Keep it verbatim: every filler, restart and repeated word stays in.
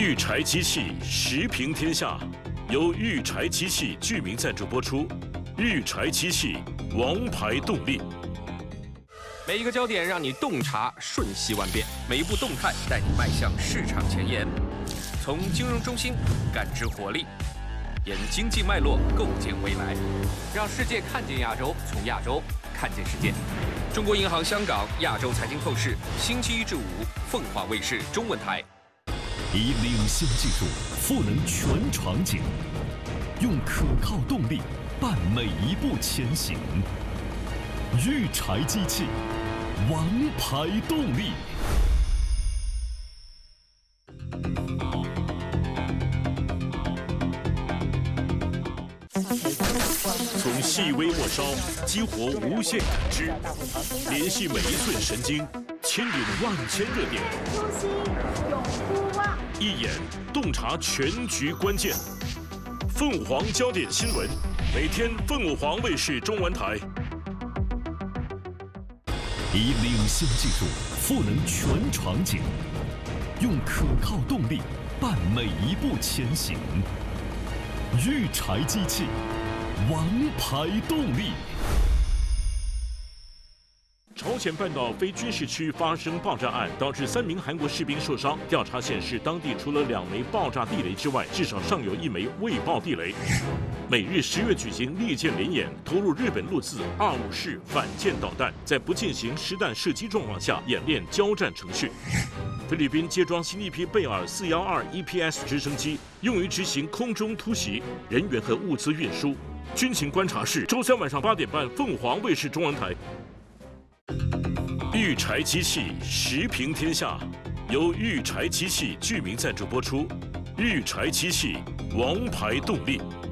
育柴机器时平天下，由育柴机器居民赞助播出。育柴机器，王牌动力。 每一个焦点让你洞察瞬息万变，每一步动态带你迈向市场前沿。从金融中心感知活力，沿经济脉络构建未来，让世界看见亚洲，从亚洲看见世界。中国银行香港亚洲财经透视，星期一至五，凤凰卫视中文台。 以领先技术赋能全场景，用可靠动力伴每一步前行。育柴机器，王牌动力。 从细微末梢激活无限感知，联系每一寸神经，牵引万千热点。 呼吸，永不忘。 一眼洞察全局关键。凤凰焦点新闻，每天凤凰卫视中文台。 以领先技术赋能全场景，用可靠动力伴每一步前行。育柴机器，王牌动力。 朝鲜半岛非军事区发生爆炸案，导致三名韩国士兵受伤。调查显示，当地除了两枚爆炸地雷之外，至少尚有一枚未爆地雷。美日十月举行利剑联演，投入日本陆自二五式反舰导弹，在不进行实弹射击状况下演练交战程序。菲律宾接装新一批贝尔四幺二 E P S 直升机，用于执行空中突袭、人员和物资运输。军情观察室，周三晚上八点半，凤凰卫视中文台。育柴机器时平天下，由育柴机器居民赞助播出。育柴机器，王牌动力。